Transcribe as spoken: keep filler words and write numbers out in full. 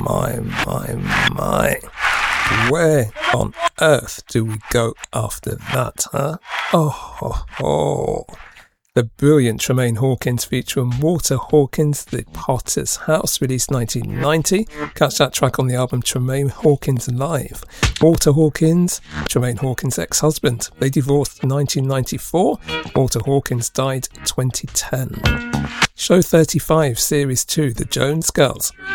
my, my, my. Where on earth do we go after that, huh? Oh, ho, ho. The brilliant Tremaine Hawkins featuring Walter Hawkins, The Potter's House, released nineteen ninety. Catch that track on the album Tremaine Hawkins Live. Walter Hawkins, Tremaine Hawkins' ex-husband. They divorced in nineteen ninety-four. Walter Hawkins died twenty ten. Show thirty-five, Series two, The Jones Girls.